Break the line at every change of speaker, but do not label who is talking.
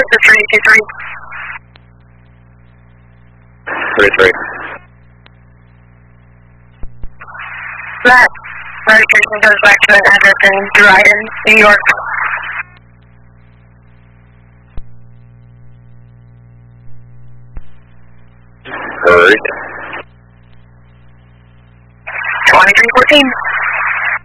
is the 323.
33.
That registration goes back to an address in Dryden, New York.
Heard.
2314.